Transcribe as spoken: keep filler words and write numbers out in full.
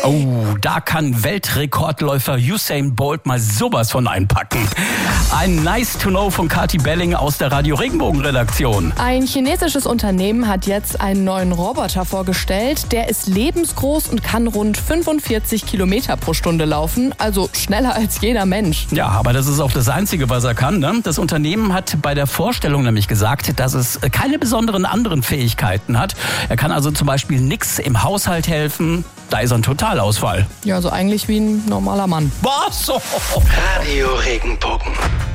Oh, da kann Weltrekordläufer Usain Bolt mal sowas von einpacken. Ein Nice to Know von Kati Belling aus der Radio Regenbogen Redaktion. Ein chinesisches Unternehmen hat jetzt einen neuen Roboter vorgestellt. Der ist lebensgroß und kann rund fünfundvierzig Kilometer pro Stunde laufen, also schneller als jeder Mensch. Ja, aber das ist auch das Einzige, was er kann, ne? Das Unternehmen hat bei der Vorstellung nämlich gesagt, dass es keine besonderen anderen Fähigkeiten hat. Er kann also zum Beispiel nichts im Haushalt helfen. Da ist er ein Totalausfall. Ja, so eigentlich wie ein normaler Mann. Was? Radio Regenbogen.